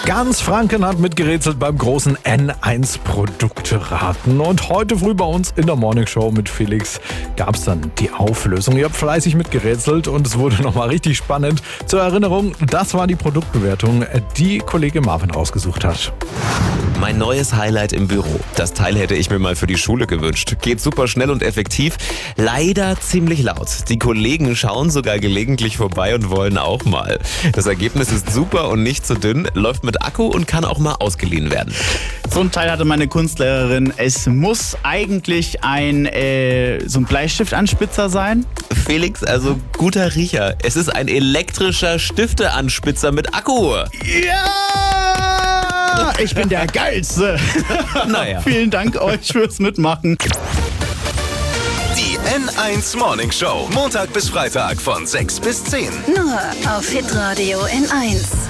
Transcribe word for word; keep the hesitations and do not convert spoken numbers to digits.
Ganz Franken hat mitgerätselt beim großen N eins Produkteraten. Und heute früh bei uns in der Morningshow mit Felix gab es dann die Auflösung. Ihr habt fleißig mitgerätselt und es wurde nochmal richtig spannend. Zur Erinnerung, das war die Produktbewertung, die Kollege Marvin rausgesucht hat. Mein neues Highlight im Büro. Das Teil hätte ich mir mal für die Schule gewünscht. Geht super schnell und effektiv. Leider ziemlich laut. Die Kollegen schauen sogar gelegentlich vorbei und wollen auch mal. Das Ergebnis ist super und nicht zu dünn, läuft mit Akku und kann auch mal ausgeliehen werden. So ein Teil hatte meine Kunstlehrerin. Es muss eigentlich ein äh, so ein Bleistiftanspitzer sein. Felix, also guter Riecher. Es ist ein elektrischer Stifteanspitzer mit Akku. Ja! Ich bin der Geilste. Naja. Vielen Dank euch fürs Mitmachen. Die N eins Morning Show. Montag bis Freitag von sechs bis zehn. Nur auf Hitradio N eins.